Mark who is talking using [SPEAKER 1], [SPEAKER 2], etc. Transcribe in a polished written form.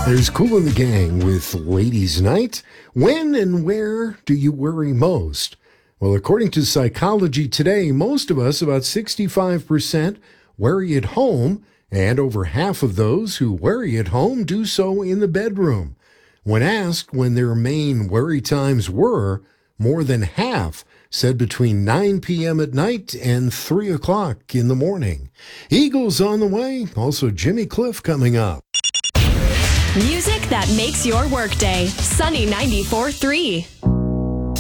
[SPEAKER 1] There's Cool in the Gang with Ladies' Night. When and where do you worry most? Well, according to Psychology Today, most of us, about 65%, worry at home, and over half of those who worry at home do so in the bedroom. When asked when their main worry times were, more than half said between 9 p.m. at night and 3 o'clock in the morning. Eagles on the way, also Jimmy Cliff coming up.
[SPEAKER 2] Music that makes your workday. Sunny 94.3.